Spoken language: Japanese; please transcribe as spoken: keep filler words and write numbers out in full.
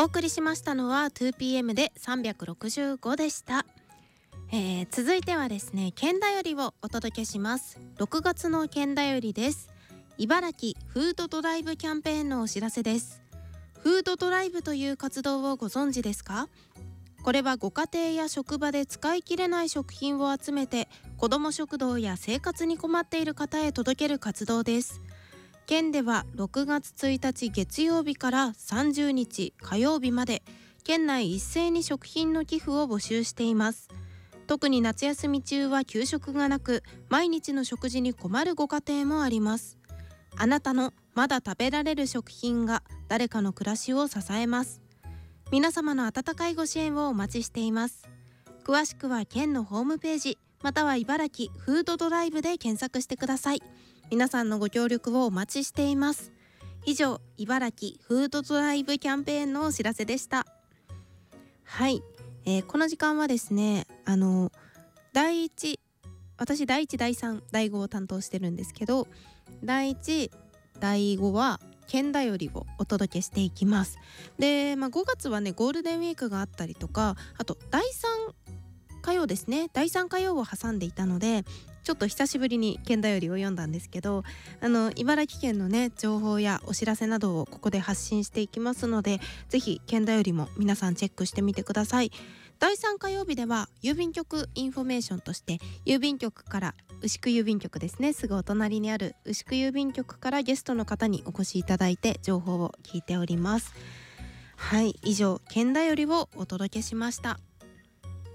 お送りしましたのは ツーピーエム でさんびゃくろくじゅうごでした。えー、続いてはですね、県だよりをお届けします。ろくがつの県だよりです。茨城フードドライブキャンペーンのお知らせです。フードドライブという活動をご存知ですか？これはご家庭や職場で使い切れない食品を集めて、子ども食堂や生活に困っている方へ届ける活動です。県ではろくがつついたち月曜日からさんじゅうにち火曜日まで、県内一斉に食品の寄付を募集しています。特に夏休み中は給食がなく、毎日の食事に困るご家庭もあります。あなたのまだ食べられる食品が誰かの暮らしを支えます。皆様の温かいご支援をお待ちしています。詳しくは県のホームページ、または茨城フードドライブで検索してください。皆さんのご協力をお待ちしています。以上、茨城フードドライブキャンペーンのお知らせでした。はい、えー、この時間はですね、あの第一私第一第三第五を担当してるんですけど、第一第五は県だよりをお届けしていきます。で、まあ、ごがつはねゴールデンウィークがあったりとか、あとだいさん火曜ですね、だいさん火曜を挟んでいたので、ちょっと久しぶりに県だよりを読んだんですけど、あの茨城県のね情報やお知らせなどをここで発信していきますので、ぜひ県だよりも皆さんチェックしてみてください。だいさん火曜日では郵便局インフォメーションとして、郵便局から牛久郵便局ですね、すぐお隣にある牛久郵便局からゲストの方にお越しいただいて情報を聞いております。はい、以上県だよりをお届けしました。